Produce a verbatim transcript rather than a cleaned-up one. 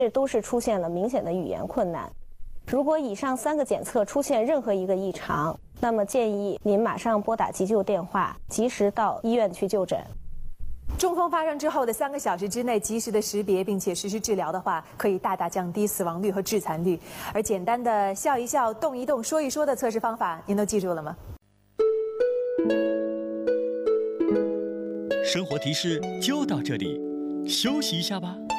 这都是出现了明显的语言困难。如果以上三个检测出现任何一个异常，那么建议您马上拨打急救电话，及时到医院去就诊。 中风发生之后的三个小时之内及时的识别并且实施治疗的话，可以大大降低死亡率和致残率。而简单的笑一笑、动一动、说一说的测试方法，您都记住了吗？ 生活提示就到这里，休息一下吧。